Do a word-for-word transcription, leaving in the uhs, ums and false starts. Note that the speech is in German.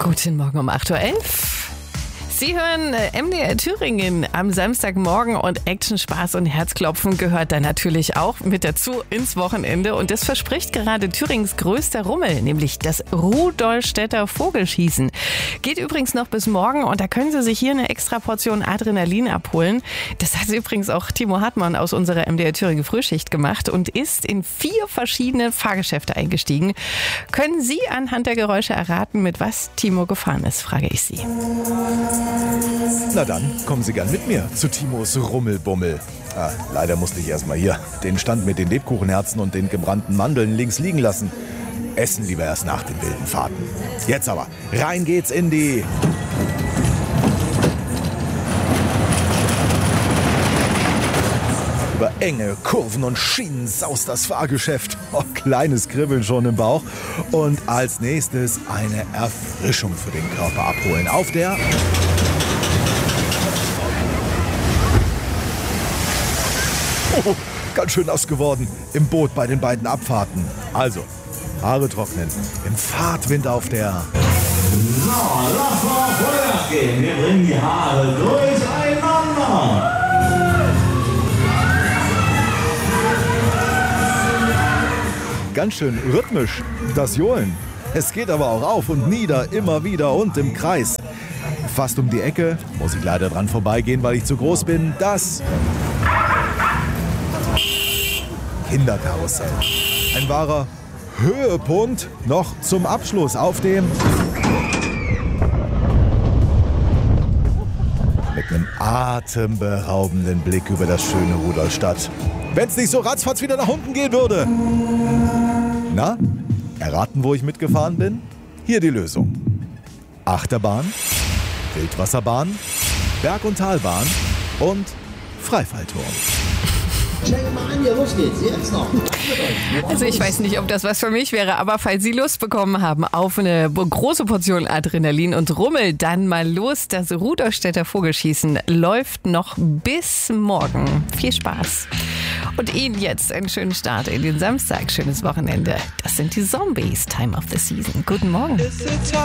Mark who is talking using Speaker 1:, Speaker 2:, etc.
Speaker 1: Guten Morgen um acht Uhr elf. Sie hören M D R Thüringen am Samstagmorgen und Action, Spaß und Herzklopfen gehört da natürlich auch mit dazu ins Wochenende. Und das verspricht gerade Thüringens größter Rummel, nämlich das Rudolstädter Vogelschießen. Geht übrigens noch bis morgen und da können Sie sich hier eine extra Portion Adrenalin abholen. Das hat übrigens auch Timo Hartmann aus unserer M D R Thüringen Frühschicht gemacht und ist in vier verschiedene Fahrgeschäfte eingestiegen. Können Sie anhand der Geräusche erraten, mit was Timo gefahren ist, frage ich Sie.
Speaker 2: Na dann, kommen Sie gern mit mir zu Timos Rummelbummel. Ah, leider musste ich erstmal hier den Stand mit den Lebkuchenherzen und den gebrannten Mandeln links liegen lassen. Essen lieber erst nach den wilden Fahrten. Jetzt aber, rein geht's in die... Über enge Kurven und Schienen saust das Fahrgeschäft. Oh, kleines Kribbeln schon im Bauch. Und als nächstes eine Erfrischung für den Körper abholen. Auf der... Oh, ganz schön nass geworden im Boot bei den beiden Abfahrten. Also, Haare trocknen, im Fahrtwind auf der...
Speaker 3: So, lass mal Vollgas gehen. Wir bringen die Haare durcheinander.
Speaker 2: Ganz schön rhythmisch, das Johlen. Es geht aber auch auf und nieder, immer wieder und im Kreis. Fast um die Ecke, muss ich leider dran vorbeigehen, weil ich zu groß bin, das Kinderkarussell. Ein wahrer Höhepunkt noch zum Abschluss auf dem... Mit einem atemberaubenden Blick über das schöne Rudolstadt. Wenn es nicht so ratzfatz wieder nach unten gehen würde. Na, erraten, wo ich mitgefahren bin? Hier die Lösung. Achterbahn, Wildwasserbahn, Berg- und Talbahn und Freifallturm.
Speaker 4: Check mal an, hier, los geht's, jetzt noch.
Speaker 1: Also ich weiß nicht, ob das was für mich wäre, aber falls Sie Lust bekommen haben auf eine große Portion Adrenalin und Rummel, dann mal los. Das Rudolstädter Vogelschießen läuft noch bis morgen. Viel Spaß. Und Ihnen jetzt einen schönen Start in den Samstag. Schönes Wochenende. Das sind die Zombies. Time of the Season. Guten Morgen.